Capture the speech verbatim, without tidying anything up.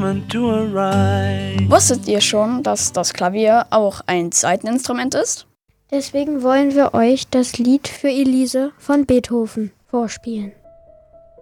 coming to a ride. Wusstet ihr schon, dass das Klavier auch ein Saiteninstrument ist? Deswegen wollen wir euch das Lied für Elise von Beethoven vorspielen.